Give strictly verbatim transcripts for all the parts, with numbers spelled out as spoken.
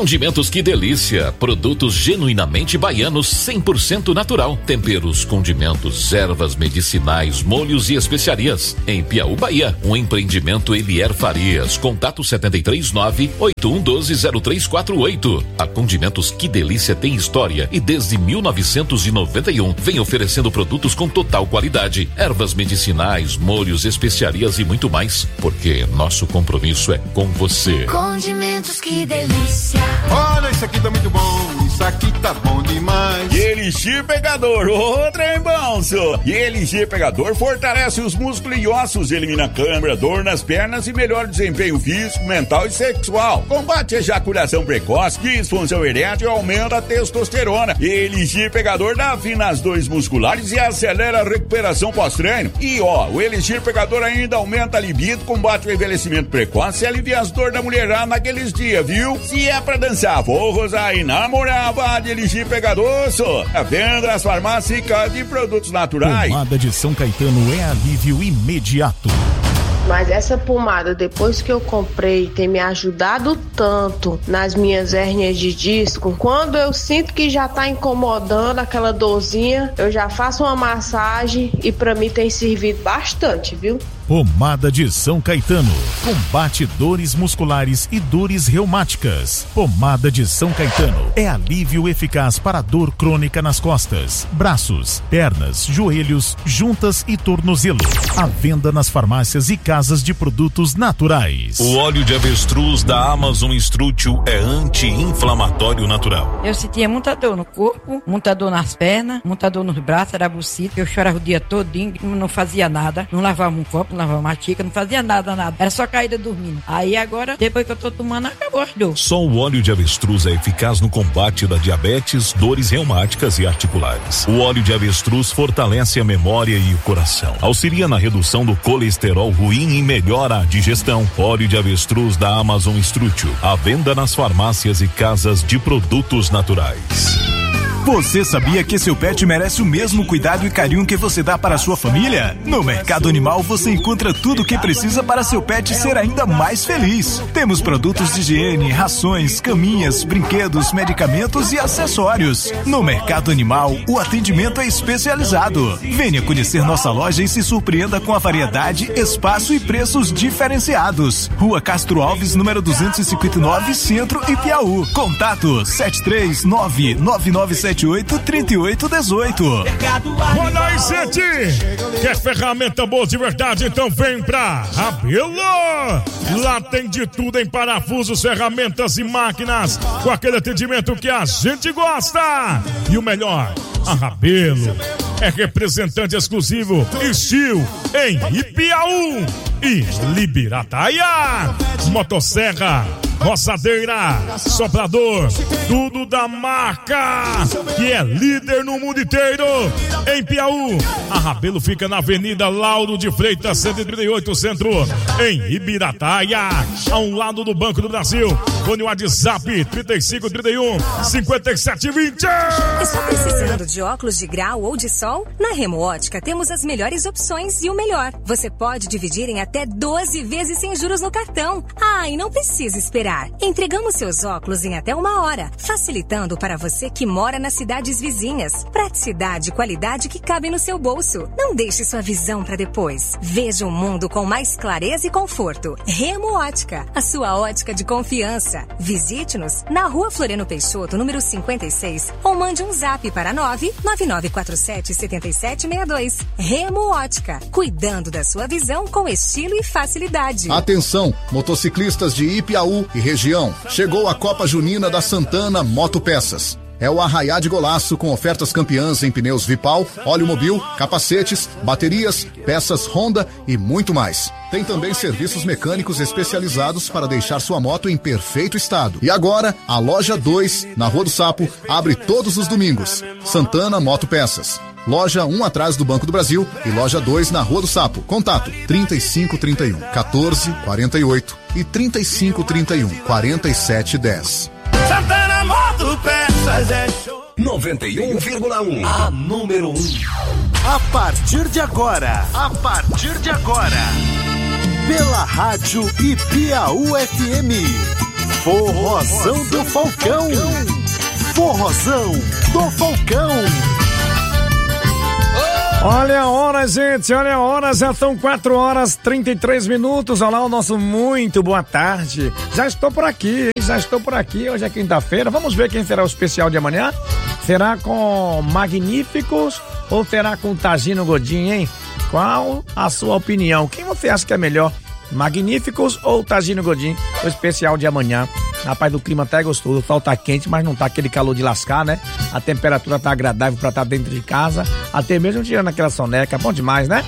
Condimentos Que Delícia, produtos genuinamente baianos, cem por cento natural. Temperos, condimentos, ervas medicinais, molhos e especiarias. Em Piauí, Bahia, um empreendimento Elier Farias. Contato sete três nove, oito um um dois, zero três quatro oito. A Condimentos Que Delícia tem história e desde mil novecentos e noventa e um vem oferecendo produtos com total qualidade. Ervas medicinais, molhos, especiarias e muito mais. Porque nosso compromisso é com você. Condimentos Que Delícia. Olha, isso aqui tá muito bom, isso aqui tá bom demais. E Elixir Pegador, ô trem bom, senhor. E Elixir Pegador fortalece os músculos e ossos, elimina câimbra, dor nas pernas e melhora o desempenho físico, mental e sexual. Combate a ejaculação precoce, disfunção erétil e aumenta a testosterona. E Elixir Pegador dá fim nas dores musculares e acelera a recuperação pós-treino. E ó, o Elixir Pegador ainda aumenta a libido, combate o envelhecimento precoce e alivia as dores da mulherada naqueles dias, viu? Se é pra dançar forros aí, namorava de Elixir Pegador, só. A venda nas farmácias e casas de produtos naturais. Pomada de São Caetano é alívio imediato. Mas essa pomada, depois que eu comprei, tem me ajudado tanto nas minhas hérnias de disco. Quando eu sinto que já tá incomodando aquela dorzinha, eu já faço uma massagem e pra mim tem servido bastante, viu? Pomada de São Caetano. Combate dores musculares e dores reumáticas. Pomada de São Caetano é alívio eficaz para dor crônica nas costas, braços, pernas, joelhos, juntas e tornozelo. À venda nas farmácias e casas de produtos naturais. O óleo de avestruz da Amazon Strútil é anti-inflamatório natural. Eu sentia muita dor no corpo, muita dor nas pernas, muita dor nos braços, era bucita. Eu chorava o dia todinho, não fazia nada, não lavava um copo, não lavava uma xícara, não fazia nada, nada. Era só caída dormindo. Aí agora, depois que eu tô tomando, acabou as dores. Só o óleo de avestruz é eficaz no combate da diabetes, dores reumáticas e articulares. O óleo de avestruz fortalece a memória e o coração. Auxilia na redução do colesterol ruim e melhora a digestão. Óleo de avestruz da Amazon Strútil. À venda nas farmácias e casas de produtos naturais. Você sabia que seu pet merece o mesmo cuidado e carinho que você dá para a sua família? No Mercado Animal você encontra tudo o que precisa para seu pet ser ainda mais feliz. Temos produtos de higiene, rações, caminhas, brinquedos, medicamentos e acessórios. No Mercado Animal, o atendimento é especializado. Venha conhecer nossa loja e se surpreenda com a variedade, espaço e preços diferenciados. Rua Castro Alves, número duzentos e cinquenta e nove, Centro e Piauí. Contato sete três nove, nove nove sete oito, três oito um oito. Olha aí, gente! Quer ferramenta boa de verdade? Então vem pra Rabelo! Lá tem de tudo em parafusos, ferramentas e máquinas, com aquele atendimento que a gente gosta. E o melhor, a Rabelo é representante exclusivo Estil em Ipiaú e Libirataia. Motosserra, roçadeira, soprador, tudo da marca que é líder no mundo inteiro. Em Piauí, a Rabelo fica na Avenida Lauro de Freitas, cento e trinta e oito, Centro, em Ibirataia, ao lado do Banco do Brasil. Fone WhatsApp trinta e cinco, trinta e um, cinquenta e sete, vinte. Está precisando de óculos de grau ou de sol? Na Remo Ótica temos as melhores opções e o melhor. Você pode dividir em até doze vezes sem juros no cartão. Ah, e não precisa esperar. Entregamos seus óculos em até uma hora, facilitando para você que mora nas cidades vizinhas. Praticidade e qualidade que cabem no seu bolso. Não deixe sua visão para depois. Veja o mundo com mais clareza e conforto. Remo Ótica, a sua ótica de confiança. Visite-nos na Rua Floriano Peixoto, número cinquenta e seis, ou mande um zap para nove nove nove quatro sete, sete sete seis dois. Remo Ótica, cuidando da sua visão com estilo e facilidade. Atenção, motociclistas de Ipiaú e região. Chegou a Copa Junina da Santana Motopeças. É o arraiá de golaço com ofertas campeãs em pneus Vipal, óleo mobil, capacetes, baterias, peças Honda e muito mais. Tem também serviços mecânicos especializados para deixar sua moto em perfeito estado. E agora, a Loja dois, na Rua do Sapo, abre todos os domingos. Santana Motopeças. Loja um atrás do Banco do Brasil e Loja dois na Rua do Sapo. Contato trinta e cinco, trinta e um, quatorze, quarenta e oito e trinta e cinco, trinta e um, quarenta e sete, dez. Santana Motopeças é show. noventa e um vírgula um, a número um. A partir de agora, a partir de agora, pela Rádio Ipiaú F M, Forrozão do Falcão. Forrozão do Falcão. Olha a hora, gente, olha a hora, já são quatro horas e trinta e três minutos. Olá, o nosso muito boa tarde. Já estou por aqui, já estou por aqui. Hoje é quinta-feira. Vamos ver quem será o especial de amanhã. Será com Magníficos ou será com Tagino Godinho, hein? Qual a sua opinião? Quem você acha que é melhor? Magníficos ou Tagino Godinho? O especial de amanhã. Rapaz, o clima até é gostoso, o sol tá quente, mas não tá aquele calor de lascar, né? A temperatura tá agradável pra estar dentro de casa, até mesmo tirando aquela soneca, bom demais, né?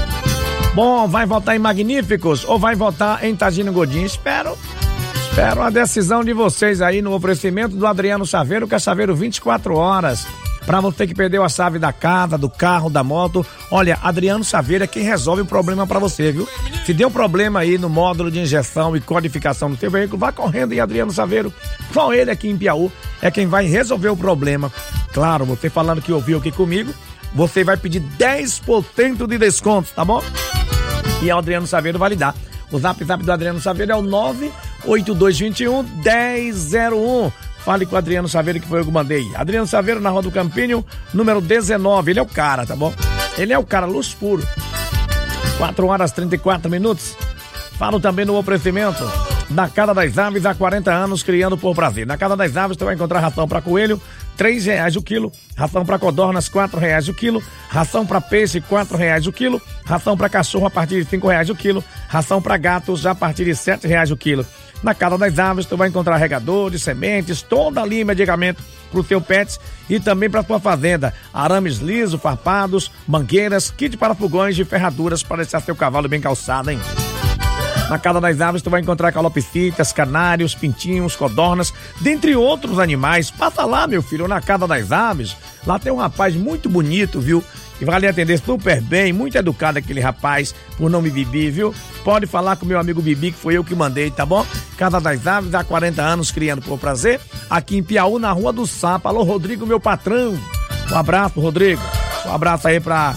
Bom, vai votar em Magníficos ou vai votar em Tagino Godinho? Espero, espero a decisão de vocês aí no oferecimento do Adriano Saveiro, que é Saveiro vinte e quatro horas. Pra você que perdeu a chave da casa, do carro, da moto, olha, Adriano Saveiro é quem resolve o problema pra você, viu? Se deu problema aí no módulo de injeção e codificação do seu veículo, vá correndo em Adriano Saveiro. Só ele aqui em Piauí é quem vai resolver o problema. Claro, você falando que ouviu aqui comigo, você vai pedir dez por cento de desconto, tá bom? E o Adriano Saveiro vai lhe dar. O zap zap do Adriano Saveiro é o nove oito dois dois um, um zero zero um. Fale com o Adriano Saveiro, que foi eu que mandei. Adriano Saveiro, na Rua do Campinho, número dezenove. Ele é o cara, tá bom? Ele é o cara, luz puro. quatro horas e trinta e quatro minutos. Falo também no oferecimento da Casa das Aves, há quarenta anos, criando por prazer. Na Casa das Aves, você vai encontrar ração para coelho, três reais o quilo. Ração para codornas, quatro reais o quilo. Ração para peixe, quatro reais o quilo. Ração para cachorro, a partir de cinco reais o quilo. Ração para gatos, já a partir de sete reais o quilo. Na Casa das Aves, tu vai encontrar regadores, sementes, toda a linha de medicamento pro teu pet e também pra tua fazenda. Arames lisos, farpados, mangueiras, kit para fogões e ferraduras para deixar seu cavalo bem calçado, hein? Na Casa das Aves, tu vai encontrar calopsitas, canários, pintinhos, codornas, dentre outros animais. Passa lá, meu filho, na Casa das Aves. Lá tem um rapaz muito bonito, viu? Que vai lhe atender super bem, muito educado aquele rapaz, por nome Bibi, viu? Pode falar com meu amigo Bibi, que foi eu que mandei, tá bom? Casa das Aves, há quarenta anos, criando por prazer, aqui em Piauí, na Rua do Sapo. Alô, Rodrigo, meu patrão. Um abraço, Rodrigo. Um abraço aí pra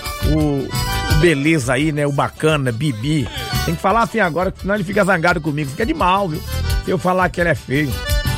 o, o beleza aí, né? O bacana, Bibi. Tem que falar assim agora, senão ele fica zangado comigo. Fica de mal, viu? Se eu falar que ele é feio.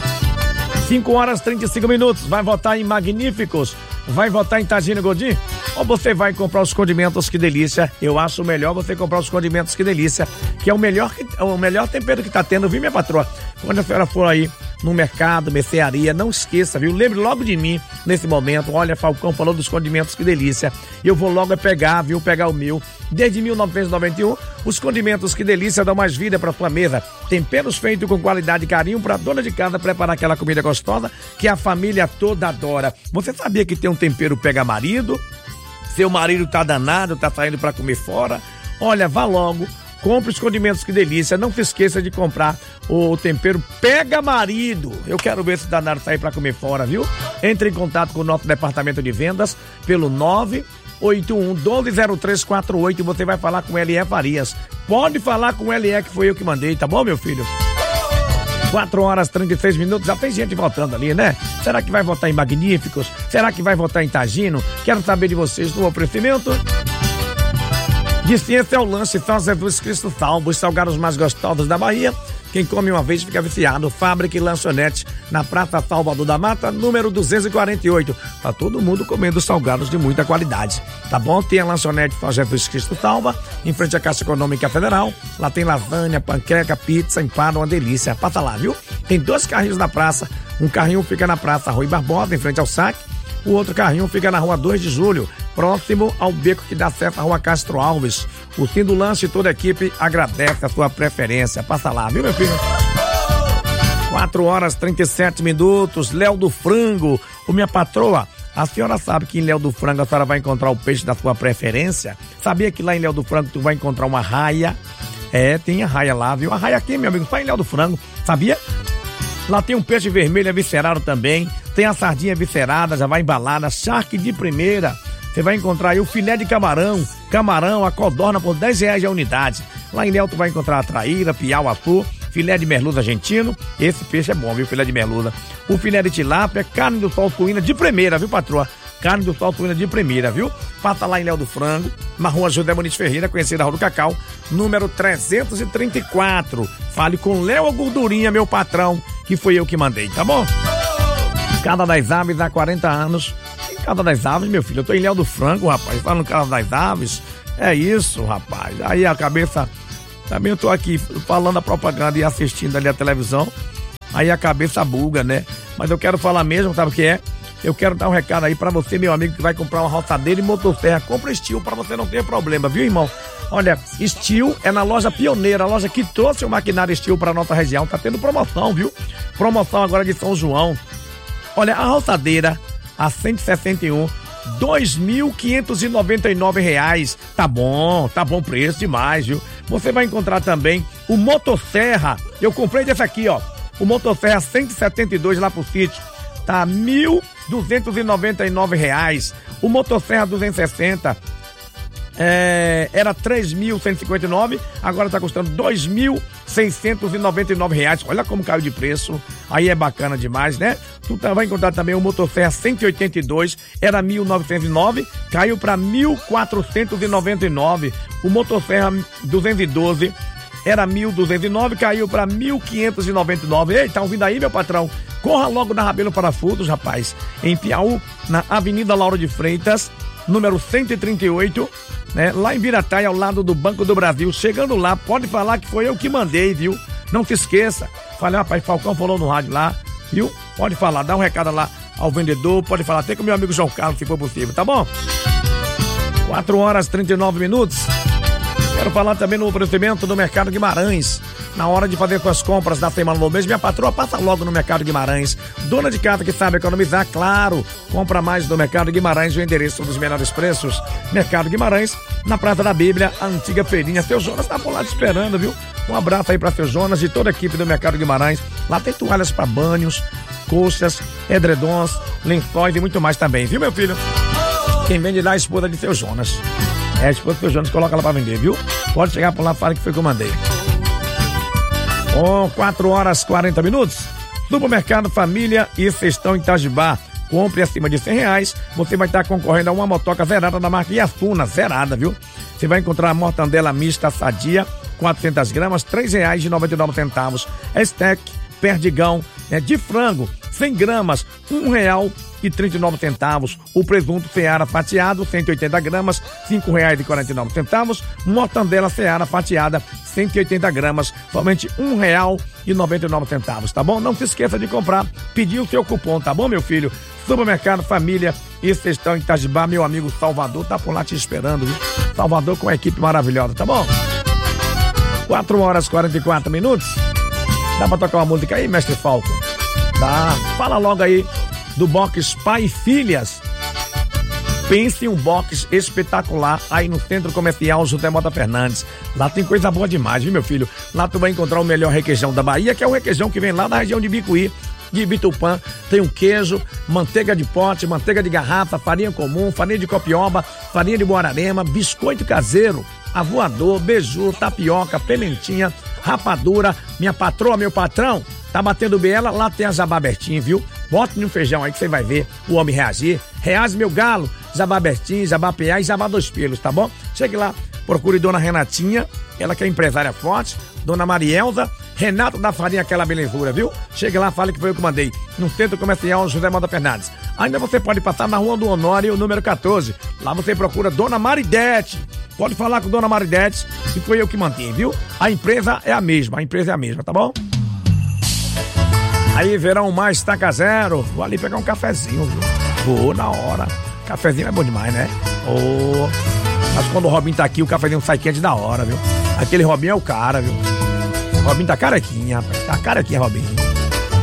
cinco horas e trinta e cinco minutos. Vai votar em Magníficos? Vai votar em Tagino Godinho? Ou você vai comprar os condimentos Que Delícia? Eu acho melhor você comprar os condimentos Que Delícia, que é o melhor, o melhor tempero que tá tendo, viu, minha patroa? Quando a senhora for aí no mercado, mercearia, não esqueça, viu? Lembre logo de mim nesse momento. Olha, Falcão falou dos condimentos Que Delícia. Eu vou logo é pegar, viu? Pegar o meu. Desde mil novecentos e noventa e um, os condimentos Que Delícia dão mais vida pra sua mesa. Temperos feitos com qualidade e carinho pra dona de casa preparar aquela comida gostosa que a família toda adora. Você sabia que tem um tempero pega marido? Seu marido tá danado, tá saindo pra comer fora? Olha, vá logo. Compre os condimentos Que Delícia. Não se esqueça de comprar o tempero Pega Marido. Eu quero ver se o danado sair pra comer fora, viu? Entre em contato com o nosso departamento de vendas pelo nove oito um, doze zero três quatro oito e você vai falar com L E Farias. Pode falar com L E, que foi eu que mandei, tá bom, meu filho? quatro horas e trinta e seis minutos, já tem gente votando ali, né? Será que vai votar em Magníficos? Será que vai votar em Tagino? Quero saber de vocês no oferecimento. De ciência é o lanche São Jesus Cristo Salvo, os salgados mais gostosos da Bahia. Quem come uma vez fica viciado. Fábrica e lanchonete na Praça Salvador da Mata, número duzentos e quarenta e oito. Tá todo mundo comendo salgados de muita qualidade, tá bom? Tem a lanchonete São Jesus Cristo Salva, em frente à Caixa Econômica Federal. Lá tem lasanha, panqueca, pizza, empada, uma delícia. Passa lá, viu? Tem dois carrinhos na praça. Um carrinho fica na Praça Rui Barbosa, em frente ao saque. O outro carrinho fica na Rua dois de julho, próximo ao beco que dá acesso à Rua Castro Alves. O Fim do Lanche e toda a equipe agradece a sua preferência. Passa lá, viu, meu filho? quatro horas e trinta e sete minutos. Léo do Frango. Ô, minha patroa, a senhora sabe que em Léo do Frango a senhora vai encontrar o peixe da sua preferência? Sabia que lá em Léo do Frango tu vai encontrar uma raia? É, tem a raia lá, viu? A raia aqui, meu amigo, só em Léo do Frango. Sabia? Lá tem um peixe vermelho viscerado também. Tem a sardinha viscerada, já vai embalada, charque de primeira. Você vai encontrar aí o filé de camarão, camarão, a codorna por dez reais a unidade. Lá em Léo tu vai encontrar a traíra, piau, atu, filé de merluza argentino. Esse peixe é bom, viu? Filé de merluza. O filé de tilápia, carne do sol suína de primeira, viu, patroa? carne do sol suína de primeira, viu? Passa lá em Léo do Frango, na rua José Muniz Ferreira, conhecida Rua do Cacau, número trezentos e trinta e quatro. Fale com Léo Gordurinha, meu patrão, que foi eu que mandei, tá bom? Casa das Aves há quarenta anos. Casa das Aves, meu filho, eu tô em Léo do Frango, rapaz, falando Casa das Aves. É isso, rapaz. Aí a cabeça... Também eu tô aqui falando a propaganda e assistindo ali a televisão. Aí a cabeça buga, né? Mas eu quero falar mesmo, sabe o que é? Eu quero dar um recado aí pra você, meu amigo, que vai comprar uma roçadeira e motosserra. Compra Steel pra você não ter problema, viu, irmão? Olha, Steel é na loja pioneira, a loja que trouxe o maquinário Steel pra nossa região. Tá tendo promoção, viu? Promoção agora de São João. Olha, a roçadeira, a cento e sessenta e um, dois mil quinhentos e noventa e nove reais. Tá bom, tá bom preço demais, viu? Você vai encontrar também o motosserra. Eu comprei desse aqui, ó. O motosserra cento e setenta e dois lá pro sítio. Tá mil duzentos e noventa e nove reais. O motosserra duzentos e sessenta é, era três mil cento e cinquenta e nove, agora tá custando dois mil seiscentos e noventa e nove reais. Olha como caiu de preço. Aí é bacana demais, né? Tu vai encontrar também o motosserra cento e oitenta e dois, era mil novecentos e nove, caiu para mil quatrocentos e noventa e nove. O motosserra duzentos e doze era mil duzentos e nove, caiu para mil quinhentos e noventa e nove. Ei, tá ouvindo aí, meu patrão? Corra logo na Rabelo Parafusos, rapaz. Em Piauí, na Avenida Lauro de Freitas, número cento e trinta e oito, né? Lá em Virataia, ao lado do Banco do Brasil. Chegando lá, pode falar que foi eu que mandei, viu? Não se esqueça. Falei, rapaz, Falcão falou no rádio lá, viu? Pode falar, dá um recado lá ao vendedor, pode falar até com o meu amigo João Carlos, se for possível, tá bom? quatro horas e trinta e nove minutos. Quero falar também no oferecimento do Mercado Guimarães. Na hora de fazer suas compras da semana no mês, minha patroa passa logo no Mercado Guimarães. Dona de casa que sabe economizar, claro, compra mais do Mercado Guimarães, o endereço dos menores preços. Mercado Guimarães, na Praça da Bíblia, a antiga feirinha. Seu Jonas tá por lá te esperando, viu? Um abraço aí pra seu Jonas e toda a equipe do Mercado Guimarães. Lá tem toalhas para banhos, colchas, edredons, lençóis e muito mais também, viu, meu filho? Quem vende lá é a esposa de seu Jonas. É a esposa do seu Jonas, coloca ela pra vender, viu? Pode chegar por lá e fala que foi que eu mandei. Com quatro horas e quarenta minutos, Supermercado Família e Cestão em Itajibá. Compre acima de cem reais, você vai estar concorrendo a uma motoca zerada da marca Iafuna, zerada, viu? Você vai encontrar a mortandela mista sadia, quatrocentas gramas, três reais e noventa e nove centavos. Steak, perdigão, né, de frango, cem gramas, um real e trinta e nove centavos. O presunto Seara fatiado, cento e oitenta gramas, cinco reais e quarenta e nove centavos. Mortandela Seara fatiada, cento e oitenta gramas, somente um real e noventa e nove centavos, tá bom? Não se esqueça de comprar, pedir o seu cupom, tá bom, meu filho? Supermercado Família e Cestão em Itajibá, meu amigo Salvador tá por lá te esperando, viu? Salvador com a equipe maravilhosa, tá bom? quatro horas e quarenta e quatro minutos. Dá pra tocar uma música aí, mestre Falco? Tá, fala logo aí do box Pai e Filhas. Pense em um box espetacular aí no Centro Comercial José Mota Fernandes. Lá tem coisa boa demais, viu, meu filho? Lá tu vai encontrar o melhor requeijão da Bahia, que é o requeijão que vem lá da região de Bicuí, de Bitupã. Tem um queijo, manteiga de pote, manteiga de garrafa, farinha comum, farinha de copioba, farinha de Guararema, biscoito caseiro, avoador, beiju, tapioca, pimentinha, rapadura. Minha patroa, meu patrão, tá batendo biela, lá tem a jabá abertinho, viu? Bota no feijão aí que você vai ver o homem reagir. Reage, meu galo, jabá abertinho, jabá piá e jabá dois pelos, tá bom? Chegue lá, procure Dona Renatinha, ela que é empresária forte, Dona Marielza, Renato da Farinha, aquela belezura, viu? Chegue lá, fale que foi eu que mandei, no Centro Comercial José Mota Fernandes. Ainda você pode passar na Rua do Honório, número quatorze. Lá você procura Dona Maridete. Pode falar com Dona Maridete, que foi eu que mantive, viu? A empresa é a mesma, a empresa é a mesma, tá bom? Aí, verão mais, taca zero. Vou ali pegar um cafezinho, viu? Vou na hora. Cafezinho é bom demais, né? Oh. Mas quando o Robinho tá aqui, o cafezinho sai quente da hora, viu? Aquele Robinho é o cara, viu? O Robinho tá carequinha, rapaz. Tá carequinha, Robinho.